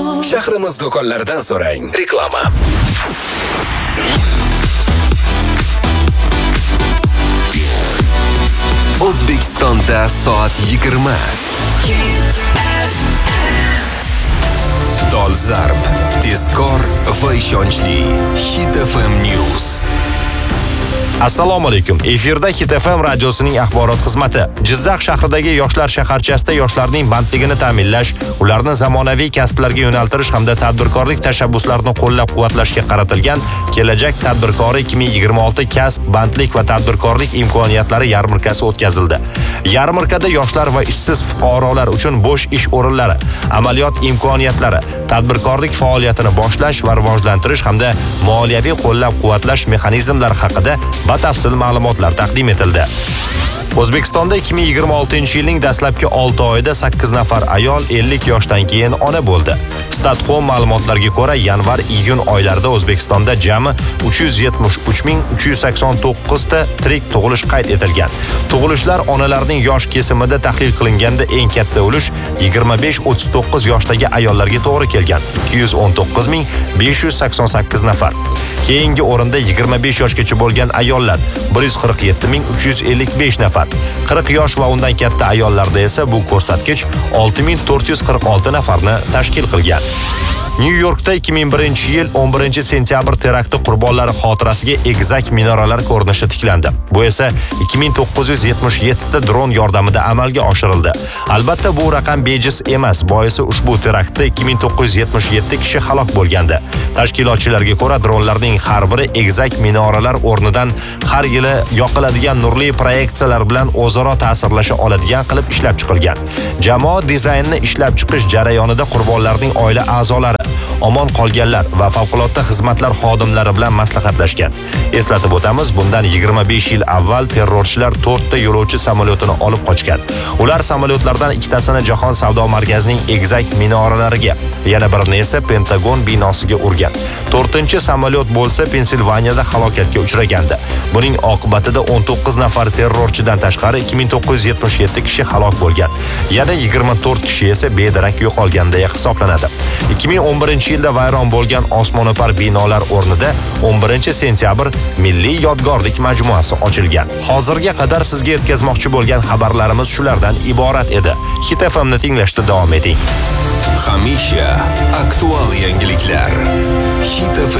Shahrimiz do'konlaridan so'rang. Reklama. O'zbekistonda soat 20. Dolzarb, tezkor va ishonchli Hit FM News. Assalomu alaykum. Efirda Hit FM radiosining axborot xizmati. Jizzax shahridagi yoshlar shaharchasida yoshlarning bandligini ta'minlash, ularni zamonaviy kasblarga yo'naltirish hamda tadbirkorlik tashabbuslarini qo'llab-quvvatlashga qaratilgan Kelajak tadbirkori 2026 kasb, bandlik va tadbirkorlik imkoniyatlari yarmarkasi o'tkazildi. Yarmarkada yoshlar va ishsiz fuqarolar uchun bo'sh ish o'rinlari, amaliyot imkoniyatlari, tadbirkorlik faoliyatini boshlash va rivojlantirish hamda moliyaviy qo'llab-quvvatlash mexanizmlari haqida batafsil ma'lumotlar taqdim etildi. O'zbekistonda 2026-yilning dastlabki 6 oyida 8 nafar ayol 50 yoshdan keyin ona bo'ldi. Statcom ma'lumotlariga ko'ra, yanvar-iyun oylarida O'zbekistonda jami 373.389 ta tirik tug'ilish qayd etilgan. Tug'ilishlar onalarning yosh kesimida tahlil qilinganda eng katta ulush 25-39 yoshdagi ayollarga to'g'ri kelgan, 219.588 nafar. Keyingi o'rinda 25 yoshgacha bo'lgan ayollar 147.355 nafar. 40 yosh va undan katta ayollarda esa bu ko'rsatkich 6.446 nafarni tashkil qilgan. New Yorkda 2001-yil 11-sentyabr terakti qurbonlari xotirasiga egizak minoralar ko'rinishi tiklandi. Bu esa 2977 ta dron yordamida amalga oshirildi. Albatta bu raqam bejiz emas, boisi ushbu teraktda 2977 kishi halok bo'lgandi. Tashkilotchilarga ko'ra, dronlarning har biri egizak minoralar o'rnidan har yili yoqiladigan nurli proyeksiyalar bilan o'zaro ta'sirlasha oladigan qilib ishlab chiqilgan. Jamoat dizaynni ishlab chiqish jarayonida qurbonlarning oila a'zolari, omon qolganlar va favqulodda xizmatlar xodimlari bilan maslahatlashgan. Eslatib o'tamiz, bundan 25 yil avval terrorchilar 4 ta yo'lovchi samolyotini olib qochgan. Ular samolyotlardan ikkitasini Jahon savdo markazining egizak minoralariga, yana birini esa Pentagon binosiga urgan. 4-samolyot bo'lsa Pensilvaniyada halokatga uchragandi. Buning oqibatida 19 nafar terrorchidan tashqari 2977 kishi halok bo'lgan. Yana 24 kishi esa bedarak yo'qolganda hisoblanadi. 2011-yilda vayron bo'lgan osmono'par binolar o'rnida 11-sentyabr Milliy yodgorlik majmuasi ochilgan. Hozirga qadar sizga yetkazmoqchi bo'lgan xabarlarimiz shulardan iborat edi. Hit FM'ni tinglashda davom eting. Hamisha aktual yangiliklar. Hit FM